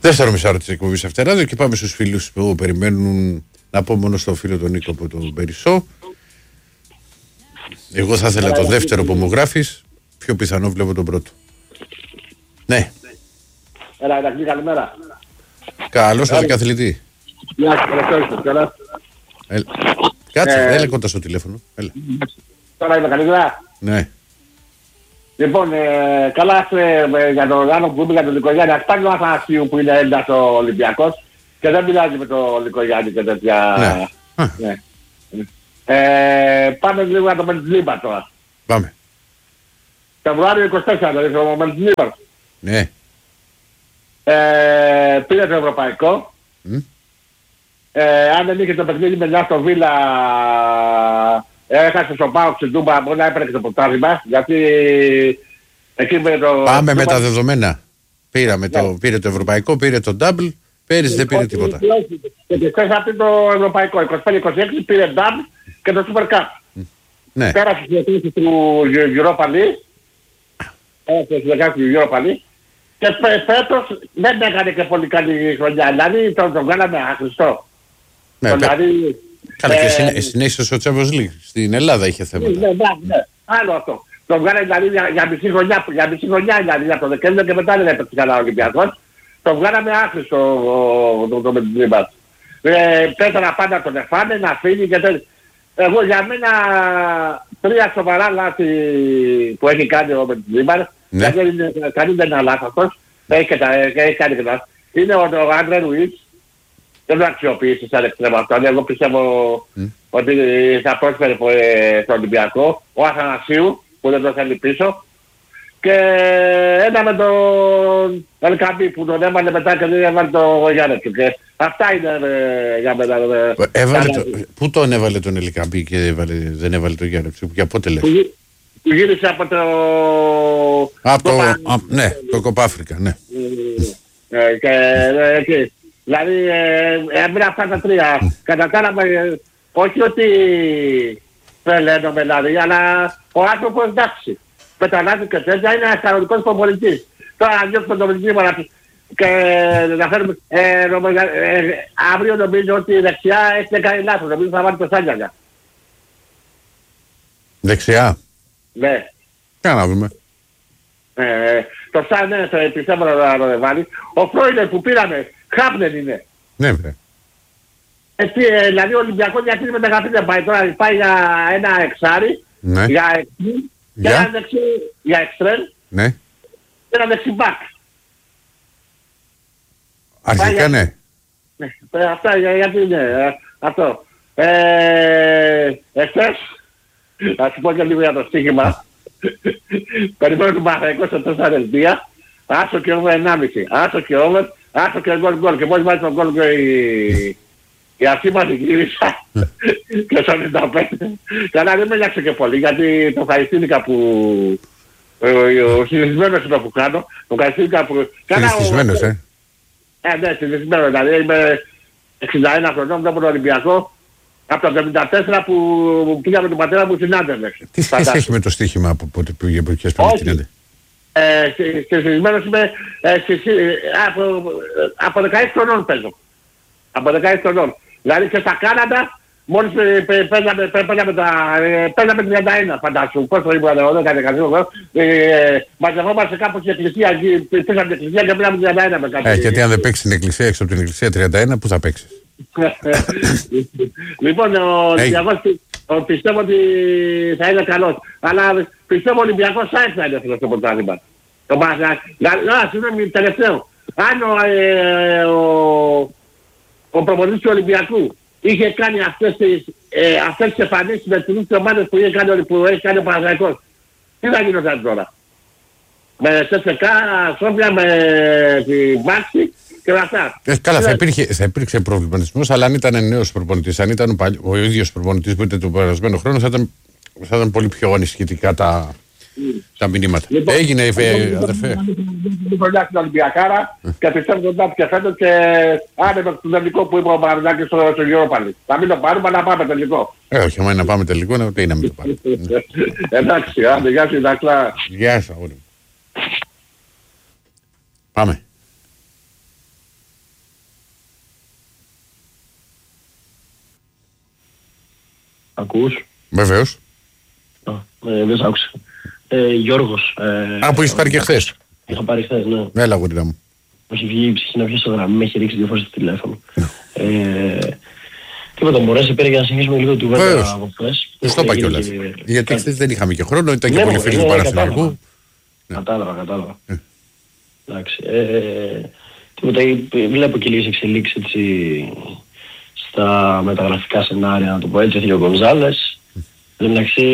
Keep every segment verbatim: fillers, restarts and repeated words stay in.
Δεύτερο μισάρο της εκπομπής Αυτεράδιο και πάμε στους φίλους που περιμένουν. Να πω μόνο στο φίλο τον Νίκο από τον Περισσό. Εγώ θα ήθελα το δεύτερο που μου γράφεις. Πιο πιθανό βλέπω τον πρώτο. Ναι. Έλα, Ηρακλή, καλημέρα. Καλώς σας καθηγητή. Γεια σας, καλώς καλά. Κάτσε, έλα κοντά στο τηλέφωνο. Έλα. Τώρα είμαι καλύτερα. Ναι. Λοιπόν, ε, καλά ε, για τον Γάνο που είπε για τον Λικογιάννη. Ας πάρει ο Αθανασίου που είναι Έλληνας ο Ολυμπιακός και δεν μιλάζει με τον Λικογιάννη και τέτοια. Ναι. ναι. Ε, πάμε λίγο για το Μεντζλίμπα τώρα. Πάμε. Φεβρουάριο είκοσι τέσσερα, δηλαδή ο Μεντζλίμπα. Ναι. Ε, πήρε το ευρωπαϊκό. Mm. Ε, αν δεν είχε το παιχνίδι με μια στο Βίλα, έχασε στο ΠΑΟΚ στην Τούμπα, μπορεί να έπαιρνε και το πρωτάθλημα, γιατί εκεί με το... Πάμε με τα δεδομένα. Πήραμε το, yeah. Πήρε το ευρωπαϊκό, πήρε το double, πέρυσι δεν πήρε τίποτα. Και χθες αυτή το ευρωπαϊκό, είκοσι πέντε είκοσι έξι πήρε double και το Super Cup. Mm. Ναι. Πέρασε στις δεκαέξι του Europa League, πέρασε στις δεκαέξι του Europa League, και φέτος δεν έκανε και πολύ καλή χρονιά, δηλαδή τον, τον κάναμε άχρηστο. Ναι, δηλαδή, καλά, ε, και συνέχισε στο Champions League. Στην Ελλάδα είχε θέματα. Ναι, ναι, ναι. Άλλο αυτό. Τον βγάλε δηλαδή για, για μισή χρονιά, για μισή χρονιά δηλαδή από το Δεκέμβριο και μετά δεν έπαιξε καλά ο Ολυμπιακός. Τον βγάλαμε άχρηστο το Μεντζλίμπα. Πέταρα πάντα τον εφάνε, να φύγει και τέτοια. Εγώ για μένα τρία σοβαρά λάθη που έχει κάνει ο Μεντζλίμπα. Δηλαδή κανείς δεν είναι λάθος αυτός. Έχει κάνει και λάθος. Είναι ο Άντρε Ρουίς. Δεν το αξιοποιήσει σαν εξτρέμμα αυτό. Εγώ πιστεύω mm. ότι θα πρόσφερε στο Ολυμπιακό. Ο Αθανασίου που δεν το θέλει πίσω. Και ένα με τον Ελκαμπή που τον έβαλε μετά και δεν έβαλε το Γιάννη του. Και αυτά είναι ε, για μένα. Έβαλε το, πού τον έβαλε τον Ελκαμπή και έβαλε, δεν έβαλε το Γιάννη του. Για πότε λες? Που γύρισε από το... Από το... Α, ναι, το Κοπάφρικα, ναι. Ε, και εκεί. Δηλαδή, έμεινα αυτά τα τρία. Κατακάναμε, όχι ότι τρελαίνομαι δηλαδή, αλλά ο άνθρωπος εντάξει. Πεταλάζει και τέτοια είναι ένας κανονικός προπονητής. Τώρα αν διώξουμε τον Μεντζλίμπα και να φέρουμε... Ε, νομίζω, ε, αύριο νομίζω ότι η δεξιά έχει κάνει λάθος. Νομίζω θα βάλει το Σάλιαγκα. Δεξιά. Ναι. Κάνε να δούμε. Ε, το Σάλιαγκα ναι, πιστεύω να το βάλει. Ο Φρόινερ που πήραμε, Χάπνεν είναι. Ναι, βρε. Έτσι, ε, δηλαδή ο Ολυμπιακός γιατί με μεγαθύνει δεν πάει τώρα, πάει για ένα εξάρι, ναι. για εξή, για, για ένα δεξί, για εξτρέμ, ναι. και ένα δεξιμπάκ. Αρχικά για... ναι. ναι. Ε, αυτά για, γιατί είναι, ε, αυτό. Ε, εχθές, θα σου πω και λίγο για το στοίχημα. Περιμένω του Παναθηναϊκού στο τέσσερα δύο, άσο και over ενάμιση, άσο και over, άσο και γκολ γκολ και μόλις βάζει τον γκολ και η... η αυτή μας γύρισα και στο ενενήντα πέντε. Καλά δεν με έλαξε και πολύ γιατί το χαριστήνικα που... ο συνηθισμένος είναι που κάνω. Το χαριστήνικα που... Συνηθισμένος, ε. Ε, ναι, συνηθισμένος. Δηλαδή είμαι εξήντα ένα χρονών μετά από τον Ολυμπιακό. Από το εβδομήντα τέσσερα που πήγα με τον πατέρα μου στην Άντερλεξ. Τι σχέση έχει με το στοίχημα από πότε πήγε που είχες πει την Άντερλεξ? Συνηθισμένος είμαι από δεκαέξι χρονών παίζω. Από δεκαέξι χρονών. Δηλαδή και στα Κάναντα μόλις παίζαμε τριάντα ένα φαντάσου. Πώς το ήμουν εγώ, δεν έκανε κανένα. Μαζευόμαστε κάπου στην εκκλησία, πήγαμε την εκκλησία και πήγαμε τριάντα ένα με κάτι. Ε, γιατί αν δεν παίξεις την εκκλησία έξω από την εκκλησία τριάντα ένα, πού θα παίξεις? Λοιπόν, ο Ολυμπιακός πιστεύω ότι θα είναι καλός. Αλλά πιστεύω ο Ολυμπιακός θα έρθει να είναι αυτό το πρωτάθλημα. Το Παναθηναϊκό, συγγνώμη, τελευταίο. Αν ο προπονητής του Ολυμπιακού είχε κάνει αυτές τις, ε, αυτές τις εμφανίσεις με τις ομάδες που, που έχει κάνει ο Παναθηναϊκός, τι θα γινόταν τώρα? Με ΣΕΣΚΑ, Σόφια, με τη Μάξη και με αυτά. Ε, καλά, θα, υπήρχε, θα υπήρξε προβληματισμός, αλλά αν ήταν νέος προπονητής, αν ήταν ο, παλι... ο ίδιος προπονητής που ήταν τον περασμένο χρόνο, θα ήταν, θα ήταν πολύ πιο ανησυχητικά τα, mm. τα μηνύματα. Λοιπόν, έγινε, λοιπόν, αδερφέ. Λοιπόν, στην Ολυμπιακάρα και πιστεύω ότι θα και φέτος και άνευε το τελικό που είπε ο Παναγιώτης στο Europa League. Θα μην το πάρουμε, να πάμε τελικό. Ε, όχι, άμα είναι να πάμε τελικό, να μην το πάρουμε. Εντάξει, άντε, γεια σου, Ηρακλά. Γεια σου, αγόρι. Πάμε. ακούς? Βεβαίως. Α, ε, δεν σ' άκουσα. Ε, Γιώργος. Ε, Α, που έχεις πάρει και χθες. Είχα πάρει χθες, ναι. Έλα, γορίνα μου. Έχει βγει η ψυχή να βγει στο γραμμή, με έχει ρίξει δύο φορές το τηλέφωνο. ε, Τίποτα, μπορέσει, πήρε για να συνεχίσουμε λίγο του Βέτα από χθες. Στο είπα κιόλας. Γιατί χθες δεν είχαμε και χρόνο, ήταν και πολύ φίλοι του Παναθηναϊκού. Κατάλαβα, κατάλαβα. Εντάξει. Τίποτα, βλέπω και λίγες εξελίξεις έτσι στα μεταγραφικά σενάρια, να το πω έτσι, ο Γκονζάλες. Εντάξει,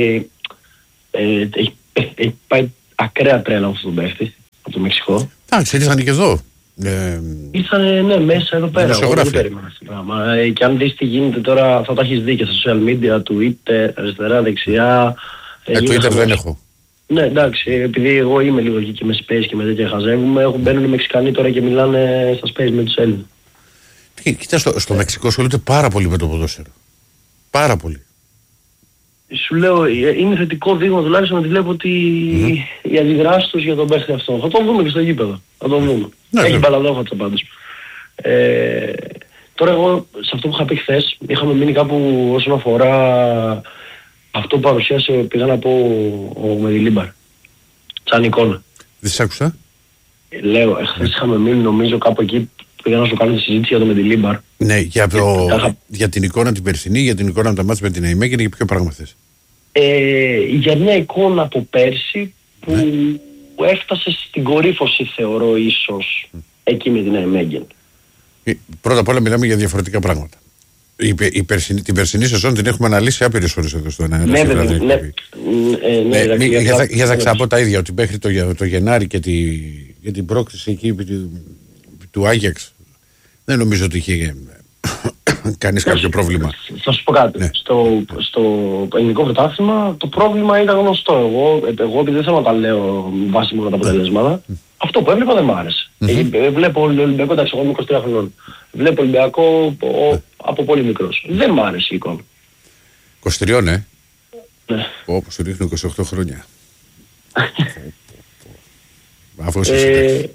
έχει πάει ακραία τρέλα αυτό τον παίχτη από το Μεξικό. Εντάξει, ήρθαν και εδώ. Ε, Ήρθαν, ναι, μέσα εδώ πέρα. Εγώ δεν περίμενα αυτό το πράγμα. Ε, και αν δεις τι γίνεται τώρα, θα τα έχεις δει και στα social media, Twitter, αριστερά, δεξιά. Ε, Twitter δεν έχω. Ναι, εντάξει, επειδή εγώ είμαι λίγο εκεί και με space και με τέτοια χαζεύουμε, έχουν μπαίνουν οι Μεξικανοί τώρα και μιλάνε στα space με τους Έλληνες. Κοίτα, στο, στο Μεξικό ασχολούνται πάρα πολύ με το ποδόσφαιρο. Πάρα πολύ. Σου λέω, είναι θετικό δείγμα τουλάχιστον ότι βλέπω ότι mm-hmm. οι αντιδράσεις τους για τον παίχτη αυτό. Θα τον δούμε και στο γήπεδο. Θα τον δούμε. Ναι, έχει μπαλαδόφατσα πάντως. Ε, τώρα εγώ, σε αυτό που είχα πει χθες, είχαμε μείνει κάπου όσον αφορά αυτό που παρουσίασε, πήγα να πω ο Μεντιλίμπαρ. Σαν εικόνα. Δεν σ' άκουσα. Ε, λέω, χθες είχαμε μείνει νομίζω κάπου εκεί, πήγα να σου κάνω τη συζήτηση για το Μεντιλίμπαρ. Ναι, για, το, είχα... για την εικόνα την περσινή, για την εικόνα από τα μάτς με την Ναϊμέγεν και ποιο πράγμα θες. Ε, για μια εικόνα από πέρσι που ναι. έφτασε στην κορύφωση θεωρώ ίσως mm. εκεί με την Ναϊμέγεν. Πρώτα απ' όλα μιλάμε για διαφορετικά πράγματα. Η, η περσινή, την περσινή σεζόν την έχουμε αναλύσει άπειρες φορές εδώ στον αέρα. Ναι, ναι, ναι, ναι, ναι, για θα ξαπώ τα ίδια, ότι μέχρι το, το Γενάρη και, τη, και την πρόκριση εκεί του, του Άγιαξ δεν νομίζω ότι είχε κανείς κάποιο πρόβλημα. Θα σου πω κάτι. Ναι. Στο, στο ελληνικό πρωτάθλημα το πρόβλημα ήταν γνωστό. Εγώ, εγώ επειδή δεν θέλω να τα λέω βάσει μόνο τα αποτελέσματα, mm. αυτό που έβλεπα δεν μ' άρεσε. Mm-hmm. Ε, βλέπω Ολυμπιακό, εντάξει, εγώ είμαι είκοσι τρία χρονών. Βλέπω Ολυμπιακό ο, από πολύ μικρός. Δεν μ' άρεσε η εικόνα. είκοσι τρία, ναι. Ναι. Όπως σου ρίχνω είκοσι οκτώ χρόνια. Αφού είσαι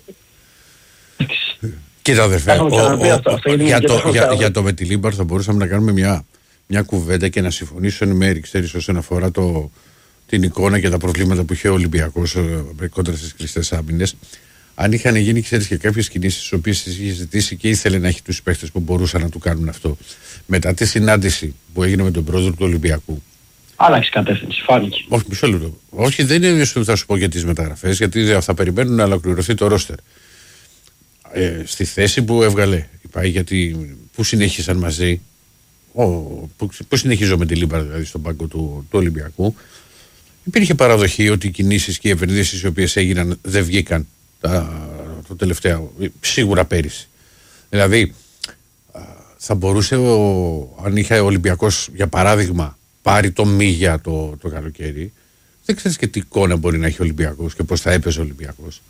Κοίτα αδερφέ, ο, ο, αυτό, αυτό για, το, για, για το Μεντιλίμπαρ θα μπορούσαμε να κάνουμε μια, μια κουβέντα και να συμφωνήσω εν μέρη, ξέρεις, όσον αφορά το, την εικόνα και τα προβλήματα που είχε ο Ολυμπιακός κόντρα στις κλειστές άμυνες. Αν είχαν γίνει, ξέρεις, και κάποιες κινήσεις τις οποίες είχε ζητήσει και ήθελε να έχει τους παίχτες που μπορούσαν να του κάνουν αυτό. Μετά τη συνάντηση που έγινε με τον πρόεδρο του Ολυμπιακού. Άλλαξε κατεύθυνση, φάνηκε. Όχι, μισό λεπτό. Όχι, δεν είναι θα σου πω για τις μεταγραφές, γιατί θα περιμένουν να ολοκληρωθεί το ρόστερ. Ε, στη θέση που έβγαλε η γιατί που συνέχισαν μαζί ο, που, που συνεχίζω με τη Λίμπα δηλαδή στον πάγκο του, του Ολυμπιακού, υπήρχε παραδοχή ότι οι κινήσεις και οι επενδύσεις οι οποίες έγιναν δεν βγήκαν τα, το τελευταίο, σίγουρα πέρυσι. Δηλαδή θα μπορούσε ο, αν είχε ο Ολυμπιακός για παράδειγμα πάρει το Μίγια το, το καλοκαίρι, δεν ξέρεις και τι εικόνα μπορεί να έχει ο Ολυμπιακός και πώς θα έπαιζε ο Ολυμπιακός.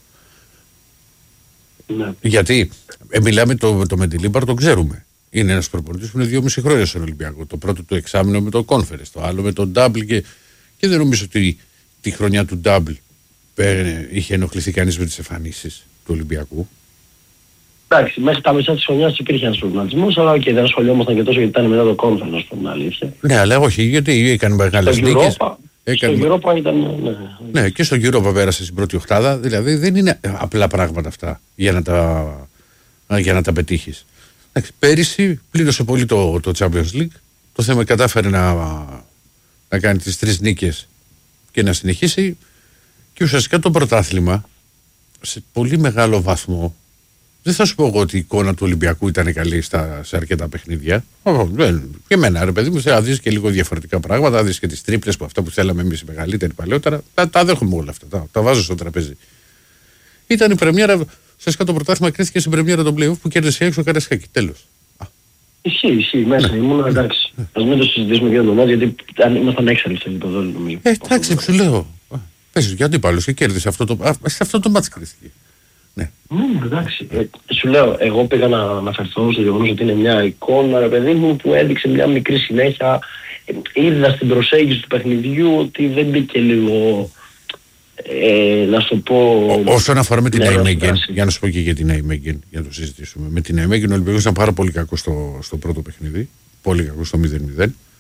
Ναι. Γιατί ε, μιλάμε το, το Μεντιλίμπαρ, το ξέρουμε. Είναι ένας προπονητής που είναι δυόμιση χρόνια στον Ολυμπιακό. Το πρώτο του εξάμηνο με το Conference, το άλλο με τον Double και, και δεν νομίζω ότι τη χρονιά του Double ε, είχε ενοχληθεί κανείς με τις εμφανίσεις του Ολυμπιακού. Εντάξει, μέχρι τα μισά της χρονιάς υπήρχε ένας προβληματισμός, αλλά okay, δεν ασχολιόμασταν και τόσο γιατί ήταν μετά το Conference, από την αλήθεια. Ναι, αλλά όχι, γιατί έκανε μεγάλες νίκες. Έκανε... Στο Europa ήταν... Ναι. ναι, και στο Europa πέρασε στην πρώτη οκτάδα, δηλαδή δεν είναι απλά πράγματα αυτά για να τα, για να τα πετύχεις. Εντάξει, πέρυσι πλήρωσε πολύ το, το Champions League, το θέμα κατάφερε να, να κάνει τις τρεις νίκες και να συνεχίσει και ουσιαστικά το πρωτάθλημα σε πολύ μεγάλο βαθμό. Δεν θα σου πω εγώ ότι η εικόνα του Ολυμπιακού ήταν καλή στα, σε αρκετά παιχνίδια. Και εμένα, ρε παιδί μου, θα δεις και λίγο διαφορετικά πράγματα, θα δεις και τις τρίπλες που αυτά που θέλαμε εμείς οι μεγαλύτεροι παλαιότερα. Τα, τα δέχομαι όλα αυτά, τα, τα βάζω στο τραπέζι. Ήταν η πρεμιέρα, σας το πρωτάθλημα κρίθηκε στην πρεμιέρα των play-off που κέρδισε έξω ο Καραϊσκάκη. Τέλος. Ισχύει, ισχύει, μέσα ναι. ήμουν εντάξει. Ας μην το συζητήσουμε για τον μάτι, γιατί ήμασταν έξαλλοι στο γήπεδο, νομίζω. Ε, εντάξει, σου λέω. Πες για αντίπαλος και κέρδισε αυτό το, αυτό το μάτς κρίθηκε. Ναι. Mm, εντάξει. Ε, σου λέω, εγώ πήγα να αναφερθώ στο γεγονός ότι είναι μια εικόνα, ρε παιδί μου, που έδειξε μια μικρή συνέχεια. Ε, είδα στην προσέγγιση του παιχνιδιού ότι δεν μπήκε λίγο, ε, να σου πω... Ό, όσον αφορά με την Ναϊμέγεν, για να σου πω και για την Ναϊμέγεν, για να το συζητήσουμε. Με την Ναϊμέγεν ο Ολυμπιακός ήταν πάρα πολύ κακό στο, στο πρώτο παιχνίδι, πολύ κακό στο μηδέν μηδέν.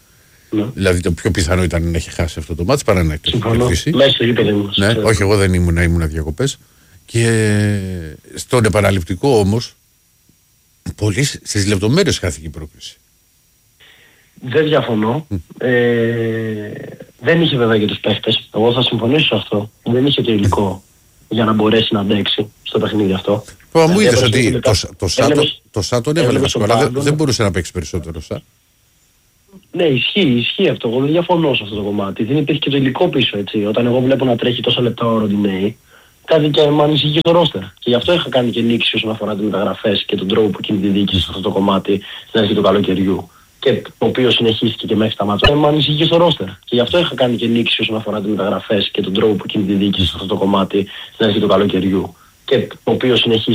Ναι. Δηλαδή το πιο πιθανό ήταν να έχει χάσει αυτό το μάτς παρά να έχει κερδίσει. Μέσα στο γήπεδο ήμουν. Ναι, όχι, εγώ δεν ήμουν, ήμουν διακοπές. Και στον επαναληπτικό όμως, πολύ στις λεπτομέρειες χάθηκε η πρόκριση. Δεν διαφωνώ. Mm. Ε, δεν είχε βέβαια και τους παίχτες. Εγώ θα συμφωνήσω σε αυτό. Δεν είχε το υλικό για να μπορέσει να αντέξει στο παιχνίδι αυτό. Μα μου είδες ότι το, το, Σάτο, το Σάτο έβαλε βασικό, αλλά δεν, δεν μπορούσε να παίξει περισσότερο. Σα. Ναι, ισχύει, ισχύει αυτό. Εγώ δεν διαφωνώ σε αυτό το κομμάτι. Δεν υπήρχε και το υλικό πίσω, έτσι. Όταν εγώ βλέπω να τρέχει τόσα λεπτά ο Ροντινέη, κάτι και με ανησυχεί το ρόστερ. Και γι' αυτό είχα κάνει και νίκηση όσον αφορά τις μεταγραφές και τον τρόπο που κινείται η διοίκηση σε αυτό το κομμάτι στην αρχή του καλοκαιριού. Και το οποίο συνεχίστηκε και μέχρι τα μάτια. Με ανησυχεί στο ρόστερ. Και γι' αυτό είχα κάνει και νίκηση όσον αφορά τις μεταγραφές και τον τρόπο που κινείται η διοίκηση σε αυτό το κομμάτι στην αρχή του καλοκαιριού. Και το οποίο συνεχίστηκε.